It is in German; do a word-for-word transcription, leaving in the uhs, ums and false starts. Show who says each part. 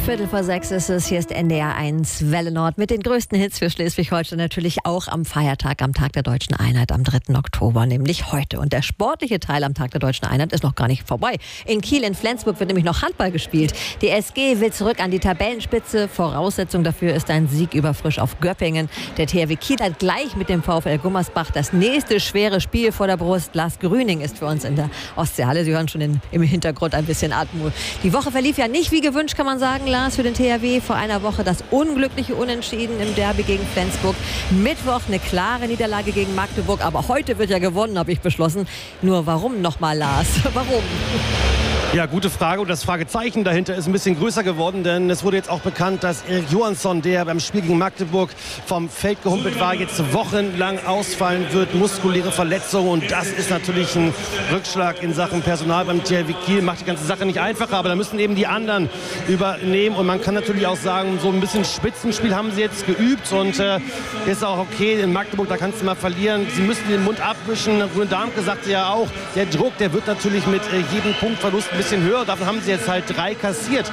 Speaker 1: Viertel vor sechs ist es, hier ist N D R eins Welle Nord mit den größten Hits für Schleswig-Holstein, natürlich auch am Feiertag, am Tag der Deutschen Einheit, am dritten Oktober, nämlich heute. Und der sportliche Teil am Tag der Deutschen Einheit ist noch gar nicht vorbei. In Kiel, in Flensburg wird nämlich noch Handball gespielt. Die S G will zurück an die Tabellenspitze. Voraussetzung dafür ist ein Sieg über Frisch auf Göppingen. Der T H W Kiel hat gleich mit dem VfL Gummersbach das nächste schwere Spiel vor der Brust. Lars Grüning ist für uns in der Ostseehalle. Sie hören schon in, im Hintergrund ein bisschen Atmo. Die Woche verlief ja nicht wie gewünscht, kann man sagen, Lars, für den T H W. Vor einer Woche das unglückliche Unentschieden im Derby gegen Flensburg. Mittwoch eine klare Niederlage gegen Magdeburg. Aber heute wird ja gewonnen, habe ich beschlossen. Nur warum nochmal, Lars? Warum?
Speaker 2: Ja, gute Frage. Und das Fragezeichen dahinter ist ein bisschen größer geworden, denn es wurde jetzt auch bekannt, dass Erik Johansson, der beim Spiel gegen Magdeburg vom Feld gehumpelt war, jetzt wochenlang ausfallen wird, muskuläre Verletzung. Und das ist natürlich ein Rückschlag in Sachen Personal beim T H W Kiel. Macht die ganze Sache nicht einfacher, aber da müssen eben die anderen übernehmen. Und man kann natürlich auch sagen, so ein bisschen Spitzenspiel haben sie jetzt geübt. Und äh, ist auch okay, in Magdeburg, da kannst du mal verlieren. Sie müssen den Mund abwischen. Rune Darmke sagte ja auch, der Druck, der wird natürlich mit äh, jedem Punktverlust ein bisschen höher. Davon haben sie jetzt halt drei kassiert.